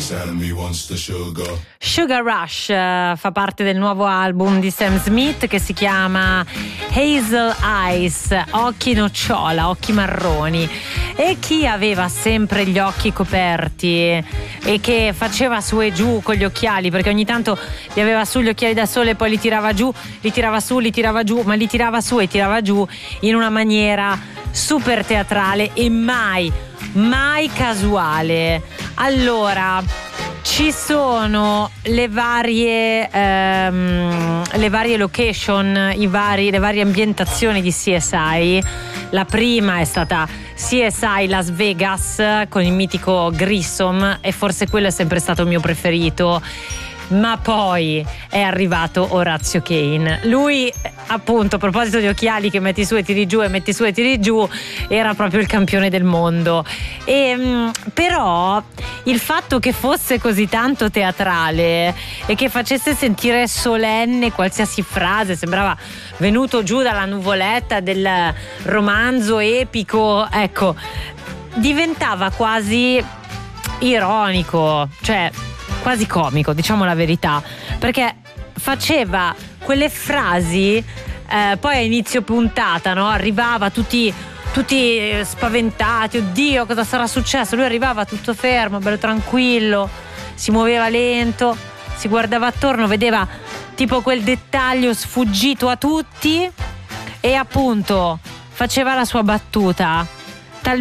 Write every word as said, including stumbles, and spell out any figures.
Sugar Rush uh, fa parte del nuovo album di Sam Smith che si chiama Hazel Eyes, occhi nocciola, occhi marroni. E chi aveva sempre gli occhi coperti e che faceva su e giù con gli occhiali, perché ogni tanto li aveva su gli occhiali da sole e poi li tirava giù, li tirava su, li tirava giù, ma li tirava su e tirava giù in una maniera super teatrale e mai, mai casuale. Allora, ci sono le varie ehm, le varie location, i vari, le varie ambientazioni di C S I. La prima è stata C S I Las Vegas con il mitico Grissom e forse quello è sempre stato il mio preferito. Ma poi è arrivato Orazio Kane. Lui, appunto, a proposito di occhiali che metti su e tiri giù e metti su e tiri giù, era proprio il campione del mondo. E, però il fatto che fosse così tanto teatrale e che facesse sentire solenne qualsiasi frase, sembrava venuto giù dalla nuvoletta del romanzo epico, ecco, diventava quasi ironico, cioè quasi comico, diciamo la verità, perché faceva quelle frasi eh, poi a inizio puntata, no? Arrivava tutti tutti spaventati, oddio cosa sarà successo, lui arrivava tutto fermo, bello tranquillo, si muoveva lento, si guardava attorno, vedeva tipo quel dettaglio sfuggito a tutti e appunto faceva la sua battuta